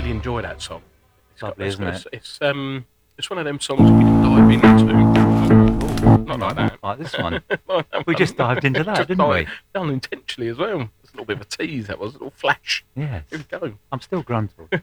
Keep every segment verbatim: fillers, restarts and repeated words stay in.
really enjoy that song. It's got, Lovely, it's, isn't got, it? it's, it's um, it's one of them songs we can dive into. Not like that. Like this one. Like that We one. just dived into that, Just didn't we? dived- Done intentionally as well. It's a little bit of a tease. That was a little flash. Yes. Here we go. I'm still gruntled.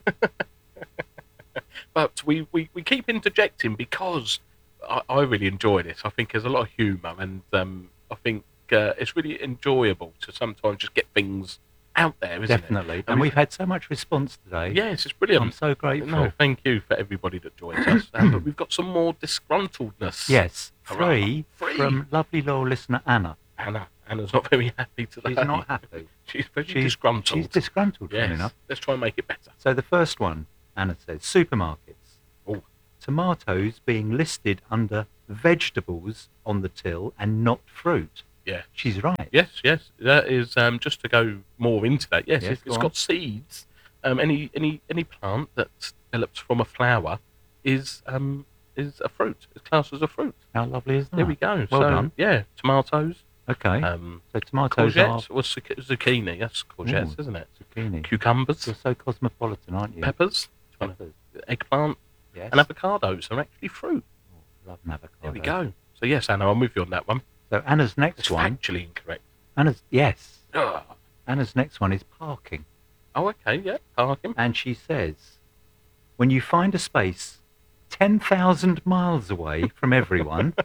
But we, we, we keep interjecting because I, I really enjoy this. I think there's a lot of humour, and um, I think uh, it's really enjoyable to sometimes just get things out there, isn't Definitely. it? And we've had so much response today. Yes, it's brilliant. I'm so grateful. No, thank you for everybody that joins us. Um, but we've got some more disgruntledness. Yes. Hurrah. Three, Three. from lovely loyal listener Anna. Anna. Anna's not very happy today. She's not happy. She's very She's disgruntled. She's disgruntled, yes. funny enough. Let's try and make it better. So the first one, Anna says, supermarkets. Oh. Tomatoes being listed under vegetables on the till and not fruit. Yeah. She's right. Yes, yes. That is um, just to go more into that. Yes, Yes, it's, go it's on. got seeds. Um, any any any plant that develops from a flower is um, is a fruit. It's classed as a fruit. How lovely is that? There we go. Well so, done. Yeah, tomatoes. Okay. Um, so tomatoes courgettes or zuc- zucchini. That's courgettes, Ooh, isn't it? are zucchini. Cucumbers, You're so cosmopolitan, aren't you? peppers, Peppers. eggplant, Yes. and avocados are actually fruit. Oh, love an avocado. There we go. So yes, Anna, I'm with you on that one. So Anna's next It's one. factually incorrect. Anna's yes. Ugh. Anna's next one is parking, Oh, okay, yeah, parking. and she says, when you find a space ten thousand miles away from everyone,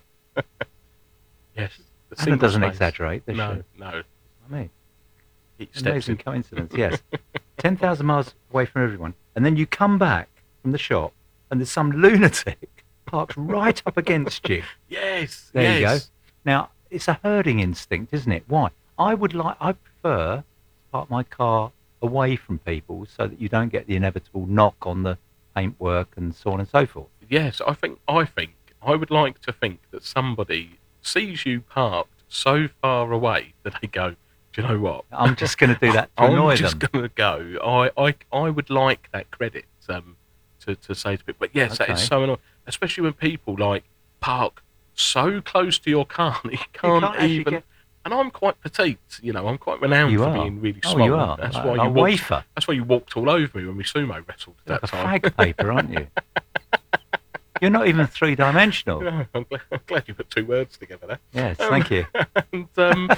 Yes. the Anna single doesn't space. exaggerate, does No, she? no. I mean, He steps amazing in. coincidence. Yes, ten thousand miles away from everyone, and then you come back from the shop, and there's some lunatic parked right up against you. Yes. There you go. yes. Now, it's a herding instinct, isn't it? Why? I would like, I prefer to park my car away from people so that you don't get the inevitable knock on the paintwork and so on and so forth. Yes, I think I think I would like to think that somebody sees you parked so far away that they go, do you know what? I'm just going to do that to I'm annoy just them. going to go. I, I, I would like that credit um, to, to say to people. But yes, that is Okay. so annoying, especially when people like park so close to your car that you can't, can't actually even. get- And I'm quite petite, you know. I'm quite renowned You for are. being really Oh, small. you are. That's Like why a you walked, wafer. That's why you walked all over me when we sumo wrestled Like that a time. fag paper, aren't you? You're not even three-dimensional. No, I'm, glad, I'm glad you put two words together there. Yes, Um, thank you. And, um,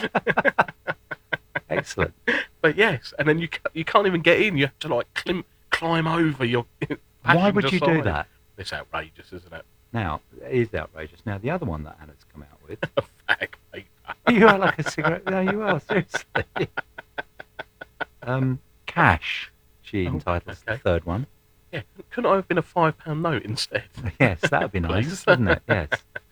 Excellent. but yes, and then you ca- you can't even get in. You have to like clim- climb over your. Why would passenger you do side. that? It's outrageous, isn't it? Now, it is outrageous. Now, the other one that Anna's come out with, A fag paper. you are like a cigarette. No, you are, seriously. Um, cash, she Oh, entitles the okay. third one. Yeah, couldn't I have been a five pound note instead? Yes, that would be nice, Please. wouldn't it? Yes.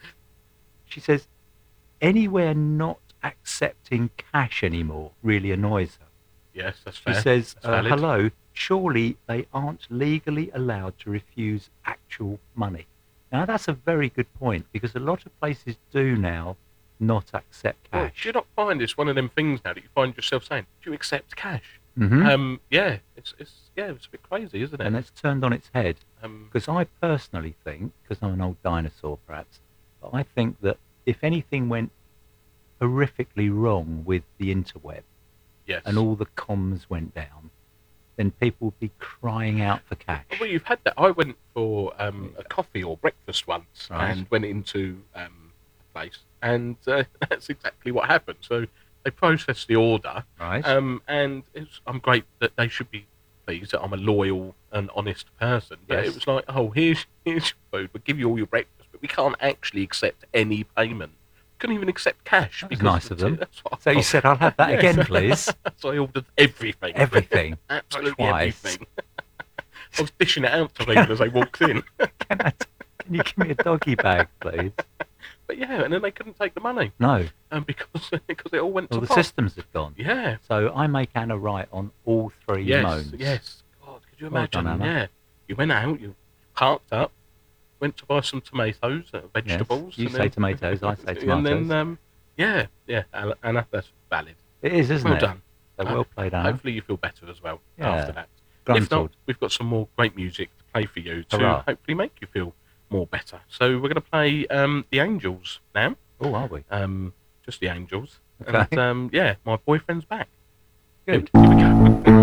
She says, anywhere not accepting cash anymore really annoys her. Yes, that's She fair. says, That's uh, valid. hello, surely they aren't legally allowed to refuse actual money. Now, that's a very good point, because a lot of places do now not accept Well, cash. do you not find this one of them things now that you find yourself saying, "Do you accept cash?" Mhm. Um, yeah, it's it's yeah, it's a bit crazy, isn't it? And it's turned on its head. um, Because I personally think, because I'm an old dinosaur perhaps, but I think that if anything went horrifically wrong with the interweb yes. and all the comms went down, then people would be crying out for cash. Well, you've had that. I went for um, a coffee or breakfast once, Right. and went into um, a place, and uh, that's exactly what happened. So they processed the order, Right? um, and it's, I'm great that they should be pleased that I'm a loyal and honest person. But Yes. it was like, oh, here's here's your food. We'll give you all your breakfast, but we can't actually accept any payment. Couldn't even accept cash. That was because nice of them. That's what I So you thought. said, I'll have that Yes. again, please. So I ordered everything. Everything. Absolutely Twice. everything. I was dishing it out to people as they walked in. Can, I, can you give me a doggy bag, please? But yeah, and then they couldn't take the money No. um, because because it all went Well, to the pot. systems have gone. Yeah. So I make Anna right on all three Yes. moans. Yes. God, could you Well imagine? done, Anna. Yeah. You went out. You parked up. Went to buy some tomatoes, uh, Yes. vegetables. You and say then, tomatoes, I say And tomatoes. then um, yeah, yeah, Anna, Anna, that's valid. It is, isn't well it? done. So Uh, well played, Anna. Hopefully you feel better as well Yeah. after that. If not, Gruntled. we've got some more great music to play for you to Hurrah. hopefully make you feel more better. So we're going to play um, The Angels now. Oh, are we? Um, just The Angels. Okay. And um, yeah, My Boyfriend's Back. Good. Here we go.